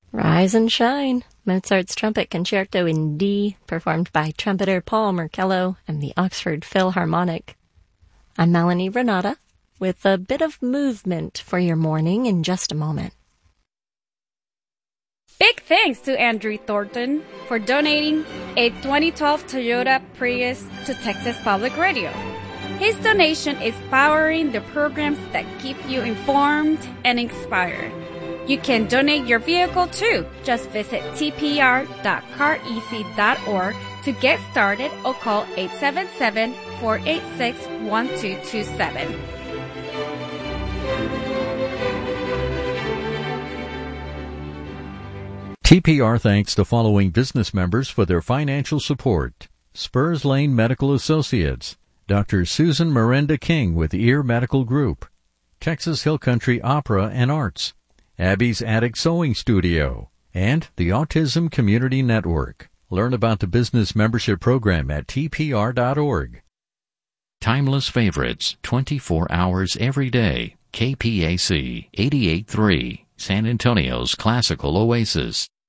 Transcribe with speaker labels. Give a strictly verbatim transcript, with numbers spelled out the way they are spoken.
Speaker 1: Rise and Shine, Mozart's Trumpet Concerto in D, performed by trumpeter Paul Merkello and the Oxford Philharmonic. I'm Melanie Renata, with a bit of movement for your morning in just a moment.
Speaker 2: Big thanks to Andrew Thornton for donating a twenty twelve Toyota Prius to Texas Public Radio. His donation is powering the programs that keep you informed and inspired. You can donate your vehicle too. Just visit t p r dot car easy dot org to get started or call eight seven seven, four eight six, one two two seven.
Speaker 3: T P R thanks the following business members for their financial support. Spurs Lane Medical Associates, Doctor Susan Miranda King with Ear Medical Group, Texas Hill Country Opera and Arts, Abby's Attic Sewing Studio, and the Autism Community Network. Learn about the business membership program at t p r dot org.
Speaker 4: Timeless favorites, twenty-four hours every day. K P A C eighty-eight point three, San Antonio's classical oasis.